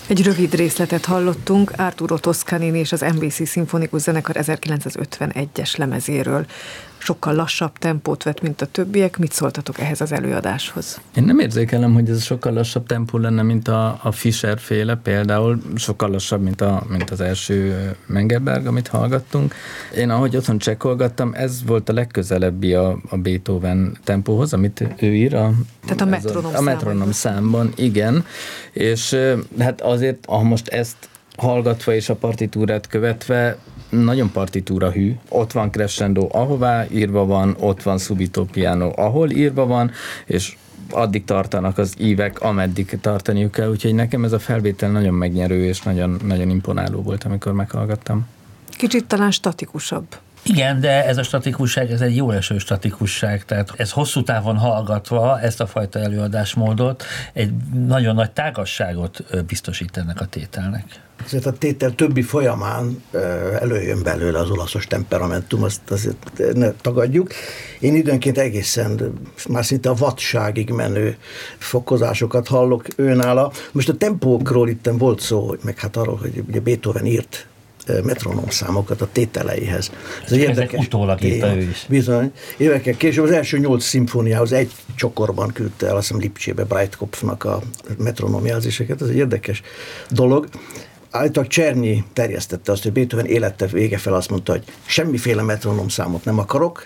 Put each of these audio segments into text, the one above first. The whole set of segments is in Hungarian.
Egy rövid részletet hallottunk Arturo Toscanini és az NBC Szimfonikus Zenekar 1951-es lemezéről. Sokkal lassabb tempót vett, mint a többiek. Mit szóltatok ehhez az előadáshoz? Én nem érzékelem, hogy ez sokkal lassabb tempó lenne, mint a Fischer féle, például sokkal lassabb, mint az első Mengelberg, amit hallgattunk. Én ahogy otthon csekkolgattam, ez volt a legközelebbi a Beethoven tempóhoz, amit ő ír. Tehát a metronom számban, igen. És hát azért, ha most ezt hallgatva és a partitúrát követve, nagyon partitúra hű. Ott van crescendo, ahová írva van, ott van subito piano, ahol írva van, és addig tartanak az ívek, ameddig tartaniuk kell, úgyhogy nekem ez a felvétel nagyon megnyerő, és nagyon, nagyon imponáló volt, amikor meghallgattam. Kicsit talán statikusabb. Igen, de ez a statikusság, ez egy jó eső statikusság, tehát ez hosszú távon hallgatva, ezt a fajta előadásmódot, egy nagyon nagy tágasságot biztosít ennek a tételnek. Azért a tétel többi folyamán előjön belőle az olaszos temperamentum, azt azért ne tagadjuk. Én időnként egészen, már szinte a vadságig menő fokozásokat hallok őnála. Most a tempókról itt volt szó, meg hát arról, hogy ugye Beethoven írt metronom számokat a tételeihez. Ez érdekes. Utólag írta ő is. Bizony. Évekkel később az első 8 szimfóniához egy csokorban küldte el, azt hiszem Lipcsébe Breitkopfnak a metronom jelzéseket. Ez egy érdekes dolog. Állítólag Czernyi terjesztette azt, hogy Beethoven élete vége fel azt mondta, hogy semmiféle metronom számot nem akarok,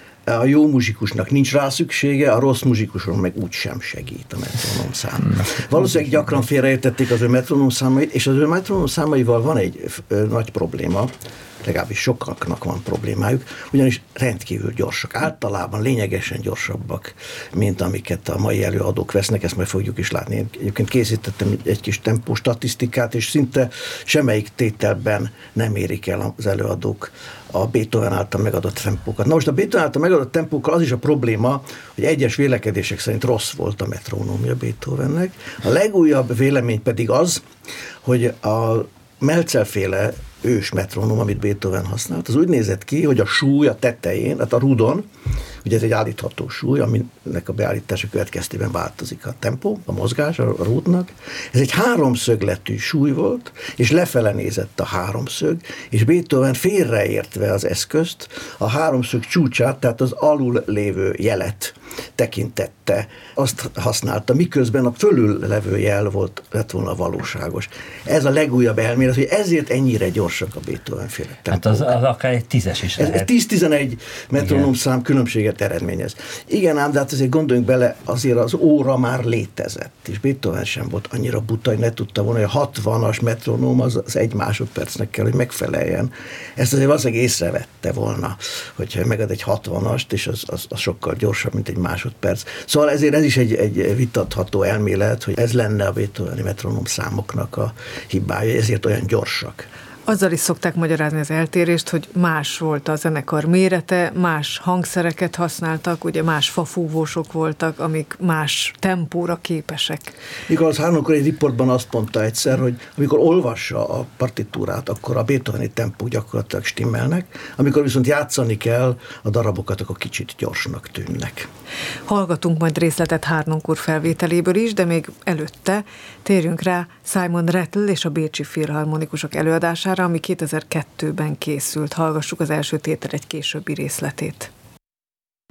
a jó muzsikusnak nincs rá szüksége, a rossz muzsikuson meg úgysem segít a metronom szám. Valószínűleg gyakran félreértették az ő metronom számait, és az ő metronom számaival van egy nagy probléma, legalábbis sokaknak van problémájuk, ugyanis rendkívül gyorsak. Általában lényegesen gyorsabbak, mint amiket a mai előadók vesznek, ezt majd fogjuk is látni. Egyébként készítettem egy kis tempó statisztikát, és szinte semmelyik tételben nem érik el az előadók a Beethoven által megadott tempókat. Na most a Beethoven által megadott tempókkal az is a probléma, hogy egyes vélekedések szerint rossz volt a metronómia Beethovennek. A legújabb vélemény pedig az, hogy a Melzer-féle ős metronóm, amit Beethoven használt, az úgy nézett ki, hogy a súly a tetején, hát a rudon, ugye ez egy állítható súly, aminek a beállítása következtében változik a tempó, a mozgás a rúdnak. Ez egy háromszögletű súly volt, és lefele nézett a háromszög, és Beethoven félreértve az eszközt, a háromszög csúcsát, tehát az alul lévő jelet tekintette, azt használta, miközben a fölül levő jel lett volna valóságos. Ez a legújabb elmélet, hogy ezért ennyire gyorsak a Beethoven-féle tempók. Hát az akár egy 10-es is lehet. Ez 10-11 metronom szám különbséget eredményez. Igen, ám, de hát azért gondoljunk bele, azért az óra már létezett, és Beethoven sem volt annyira buta, hogy ne tudta volna, hogy a 60-as metronóm az 1 másodpercnek kell, hogy megfeleljen. Ezt azért valószínűleg észrevette volna, hogyha megad egy 60-ast, és az sokkal gyorsabb, mint egy másodperc. Szóval ezért ez is egy vitatható elmélet, hogy ez lenne a Beethoveni metronom számoknak a hibája, ezért olyan gyorsak. Azzal is szokták magyarázni az eltérést, hogy más volt a zenekar mérete, más hangszereket használtak, ugye más fafúvósok voltak, amik más tempóra képesek. Nicholas Harnoncourt egy riportban azt mondta egyszer, hogy amikor olvassa a partitúrát, akkor a Beethoveni tempók gyakorlatilag stimmelnek, amikor viszont játszani kell a darabokat, akkor kicsit gyorsnak tűnnek. Hallgatunk majd részletet Harnoncourt felvételéből is, de még előtte térjünk rá Simon Rattle és a Bécsi Filharmonikusok előadására, ami 2002-ben készült. Hallgassuk az első tétel egy későbbi részletét.